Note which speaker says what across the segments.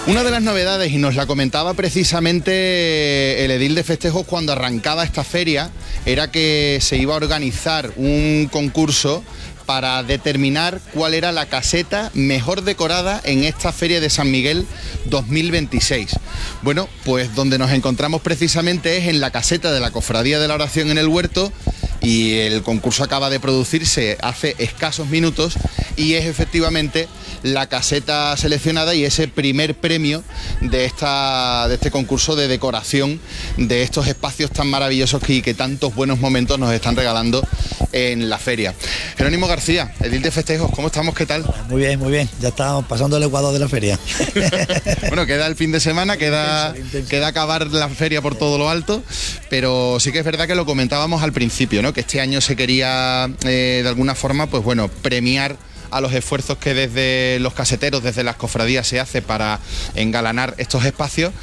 Speaker 1: Una de las novedades, y nos la comentaba precisamente el edil de festejos cuando arrancaba esta feria, era que se iba a organizar un concurso para determinar cuál era la caseta mejor decorada en esta Feria de San Miguel 2026. Bueno, pues donde nos encontramos precisamente es en la caseta de la Cofradía de la Oración en el Huerto, y el concurso acaba de producirse hace escasos minutos y es efectivamente la caseta seleccionada y ese primer premio de este concurso de decoración de estos espacios tan maravillosos que tantos buenos momentos nos están regalando en la feria. Jerónimo García, edil de festejos, ¿cómo estamos? ¿Qué tal?
Speaker 2: Muy bien, ya estamos pasando el Ecuador de la feria.
Speaker 1: Bueno, queda el fin de semana, queda acabar la feria por todo lo alto, pero sí que es verdad que lo comentábamos al principio, ¿no? Que este año se quería de alguna forma, pues bueno, premiar a los esfuerzos que desde los caseteros, desde las cofradías se hace para engalanar estos espacios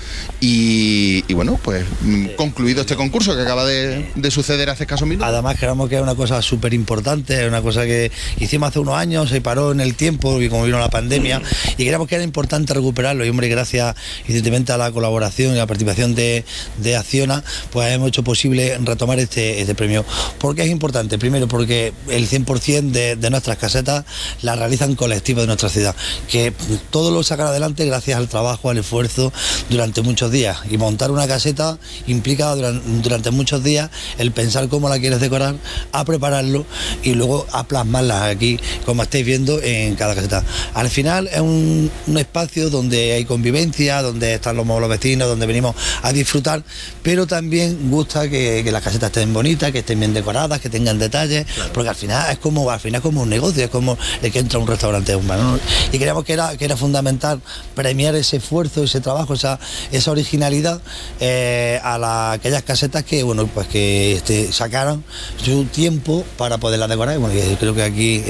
Speaker 1: y bueno, pues concluido este concurso que acaba de suceder hace escasos minutos. Además
Speaker 2: creemos que es una cosa súper importante, es una cosa que hicimos hace unos años, se paró en el tiempo y como vino la pandemia y creemos que era importante recuperarlo y hombre, gracias evidentemente a la colaboración y la participación de Acciona, pues hemos hecho posible retomar este premio. ¿Por qué es importante? Primero porque el 100% de nuestras casetas la realizan colectivos de nuestra ciudad, que todo lo sacan adelante gracias al trabajo, al esfuerzo durante muchos días, y montar una caseta implica durante muchos días el pensar cómo la quieres decorar, a prepararlo y luego a plasmarla aquí, como estáis viendo en cada caseta. Al final es un espacio donde hay convivencia, donde están los vecinos, donde venimos a disfrutar, pero también gusta que las casetas estén bonitas, que estén bien decoradas, que tengan detalles, claro. Porque al final es como un negocio, es como que entra un restaurante humano, ¿no? Y creíamos que era fundamental premiar ese esfuerzo, ese trabajo, esa originalidad a aquellas casetas que sacaran su tiempo para poderla decorar. Y bueno, yo creo que aquí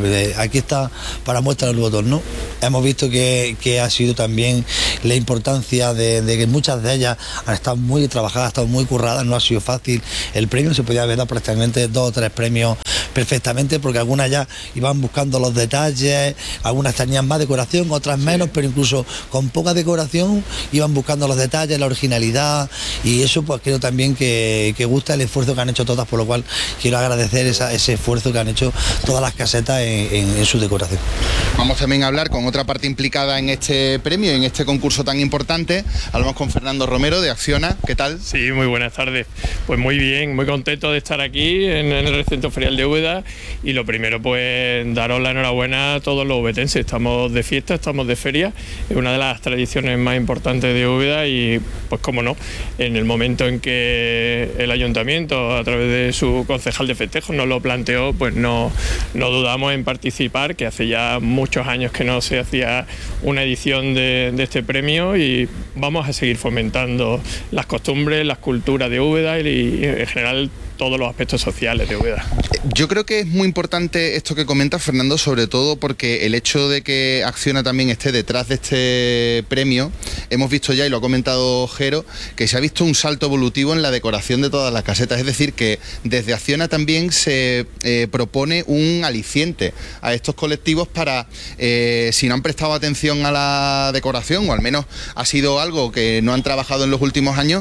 Speaker 2: está para muestra el botón, ¿no? Hemos visto que ha sido también la importancia de que muchas de ellas han estado muy trabajadas, han estado muy curradas, no ha sido fácil el premio, se podía haber dado prácticamente 2 o 3 premios perfectamente, porque algunas ya iban buscando los detalles, algunas tenían más decoración, otras menos, pero incluso con poca decoración iban buscando los detalles, la originalidad, y eso pues creo también que gusta el esfuerzo que han hecho todas, por lo cual quiero agradecer ese esfuerzo que han hecho todas las casetas en su decoración.
Speaker 1: Vamos también a hablar con otra parte implicada en este premio, en este concurso tan importante. Hablamos con Fernando Romero de Acciona. ¿Qué tal?
Speaker 3: Sí, muy buenas tardes. Pues muy bien, muy contento de estar aquí en el recinto ferial de Úbeda, y lo primero pues daros la enhorabuena a todos los ubetenses. Estamos de fiesta, estamos de feria, es una de las tradiciones más importantes de Úbeda y pues cómo no, en el momento en que el ayuntamiento a través de su concejal de festejos nos lo planteó, pues no dudamos en participar, que hace ya muchos años que no se hacía una edición de este premio, y vamos a seguir fomentando las costumbres, las culturas de Úbeda y en general todos los aspectos sociales de Úbeda.
Speaker 1: Yo creo que es muy importante esto que comenta Fernando, sobre todo porque el hecho de que Acciona también esté detrás de este premio, hemos visto ya, y lo ha comentado Jero, que se ha visto un salto evolutivo en la decoración de todas las casetas, es decir, que desde Acciona también se propone un aliciente a estos colectivos para, si no han prestado atención a la decoración, o al menos ha sido algo que no han trabajado en los últimos años,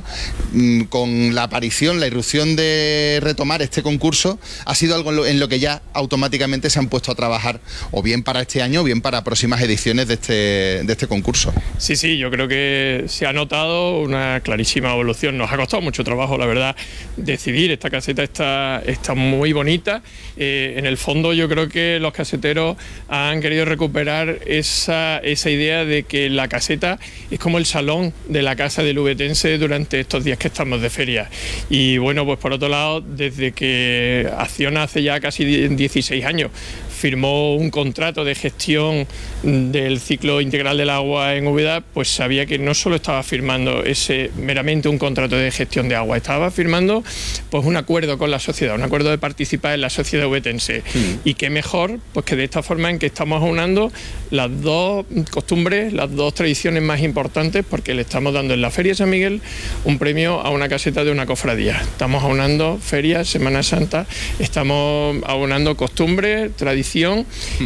Speaker 1: con la aparición, la irrupción de retomar este concurso, ha sido algo en lo que ya automáticamente se han puesto a trabajar, o bien para este año o bien para próximas ediciones de este concurso.
Speaker 3: Sí, yo creo que se ha notado una clarísima evolución. Nos ha costado mucho trabajo, la verdad, decidir. Esta caseta está muy bonita. En el fondo yo creo que los caseteros han querido recuperar esa idea de que la caseta es como el salón de la casa del ubetense durante estos días que estamos de feria. Y bueno, pues por otro lado, desde que Acciona hace ya casi 16 años firmó un contrato de gestión del ciclo integral del agua en Úbeda, pues sabía que no solo estaba firmando meramente un contrato de gestión de agua, estaba firmando pues un acuerdo con la sociedad, un acuerdo de participar en la sociedad ubetense. Y qué mejor pues que de esta forma en que estamos aunando las dos costumbres, las dos tradiciones más importantes, porque le estamos dando en la Feria de San Miguel un premio a una caseta de una cofradía. Estamos aunando feria, Semana Santa, estamos aunando costumbres, tradiciones tradición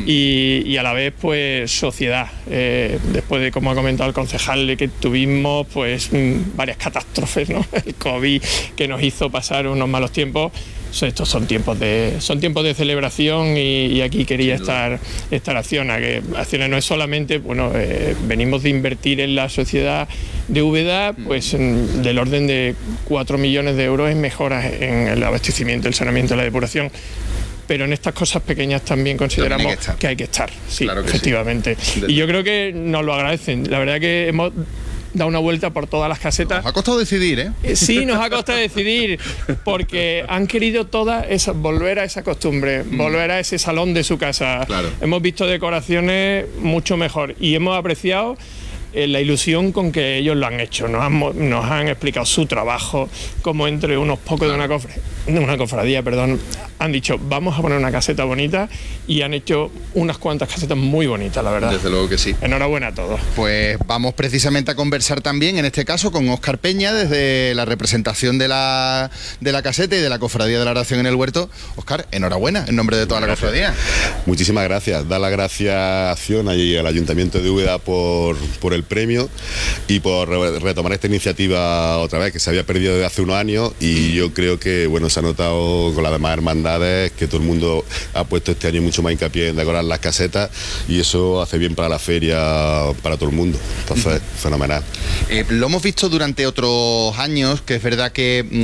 Speaker 3: y a la vez pues sociedad. Después de, como ha comentado el concejal, que tuvimos pues varias catástrofes, ¿no? El COVID, que nos hizo pasar unos malos tiempos. Estos son tiempos de celebración y aquí quería estar Acciona, que Acciona no es solamente, bueno, venimos de invertir en la sociedad de Úbeda pues del orden de 4 millones de euros en mejoras en el abastecimiento, el saneamiento y la depuración. Pero en estas cosas pequeñas también consideramos que hay que estar, sí, claro que efectivamente. Sí. Y yo creo que nos lo agradecen. La verdad que hemos dado una vuelta por todas las casetas.
Speaker 1: Nos ha costado decidir, ¿eh?
Speaker 3: Sí, nos ha costado decidir, porque han querido todas volver a esa costumbre, volver a ese salón de su casa. Claro. Hemos visto decoraciones mucho mejor y hemos apreciado la ilusión con que ellos lo han hecho. Nos han explicado su trabajo, como entre unos pocos de una cofradía, han dicho, vamos a poner una caseta bonita, y han hecho unas cuantas casetas muy bonitas, la verdad.
Speaker 1: Desde luego que sí.
Speaker 3: Enhorabuena a todos.
Speaker 1: Pues vamos precisamente a conversar también, en este caso, con Óscar Peña, desde la representación de la caseta y de la Cofradía de la Oración en el Huerto. Óscar, enhorabuena, en nombre de toda la cofradía.
Speaker 4: Muchísimas gracias. Da las gracias a Acciona y al Ayuntamiento de Úbeda por el premio y por retomar esta iniciativa otra vez, que se había perdido desde hace unos años, y yo creo que se ha notado con las demás hermandades que todo el mundo ha puesto este año mucho más hincapié en decorar las casetas, y eso hace bien para la feria, para todo el mundo. Entonces, fenomenal.
Speaker 1: Lo hemos visto durante otros años, que es verdad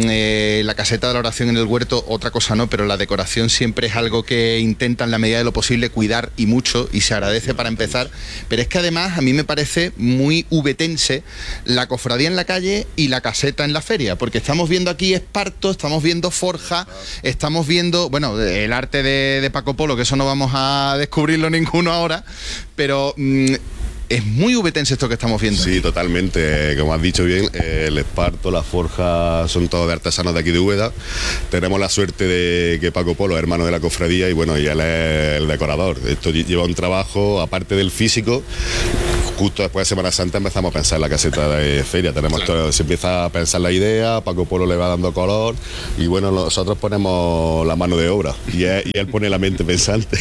Speaker 1: que la caseta de la Oración en el Huerto, otra cosa no, pero la decoración siempre es algo que intentan en la medida de lo posible cuidar, y mucho, y se agradece para empezar. Pero es que además a mí me parece muy ubetense la cofradía en la calle y la caseta en la feria, porque estamos viendo aquí esparto, estamos viendo forja, estamos viendo, bueno, el arte de Paco Polo, que eso no vamos a descubrirlo ninguno ahora, pero es muy ubetense esto que estamos viendo.
Speaker 4: Sí, totalmente. Como has dicho bien, el esparto, la forja, son todos de artesanos de aquí de Úbeda. Tenemos la suerte de que Paco Polo es hermano de la cofradía y bueno, y él es el decorador. Esto lleva un trabajo, aparte del físico. Justo después de Semana Santa empezamos a pensar en la caseta de feria. Se empieza a pensar la idea, Paco Polo le va dando color y bueno, nosotros ponemos la mano de obra y él pone la mente pensante.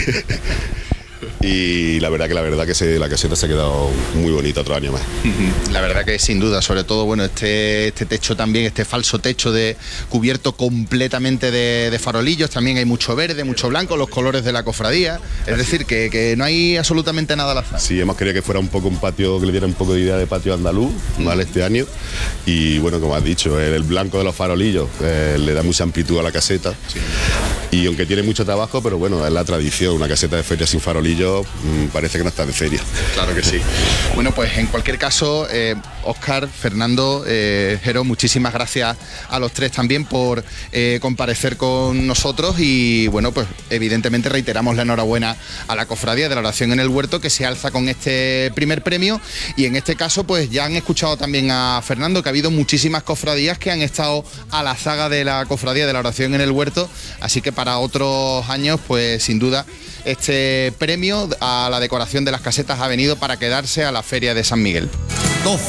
Speaker 4: Y la verdad que la caseta se ha quedado muy bonita otro año más.
Speaker 1: La verdad que sin duda, sobre todo, bueno, este techo también, este falso techo cubierto completamente de farolillos, también hay mucho verde, mucho blanco, los colores de la cofradía, es decir, que no hay absolutamente nada al azar.
Speaker 4: Sí, hemos querido que fuera un poco un patio, que le diera un poco de idea de patio andaluz, ¿vale? Este año, y bueno, como has dicho, el blanco de los farolillos le da mucha amplitud a la caseta. Sí. Y aunque tiene mucho trabajo, pero bueno, es la tradición, una caseta de feria sin farolillos parece que no está de feria.
Speaker 1: Claro que sí. Bueno, pues en cualquier caso, Óscar, Fernando, Jero, muchísimas gracias a los tres también por comparecer con nosotros, y bueno, pues evidentemente reiteramos la enhorabuena a la Cofradía de la Oración en el Huerto, que se alza con este primer premio, y en este caso pues ya han escuchado también a Fernando que ha habido muchísimas cofradías que han estado a la zaga de la Cofradía de la Oración en el Huerto, así que para otros años pues sin duda este premio a la decoración de las casetas ha venido para quedarse a la Feria de San Miguel.